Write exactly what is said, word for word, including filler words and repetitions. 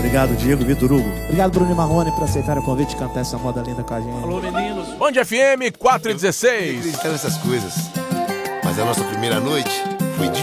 Obrigado, Diego, Vitor Hugo. Obrigado, Bruno e Marrone, por aceitar o convite de cantar essa moda linda com a gente. Alô, meninos. Band F M quatro e dezesseis. Acreditar nessas coisas. Mas a nossa primeira noite foi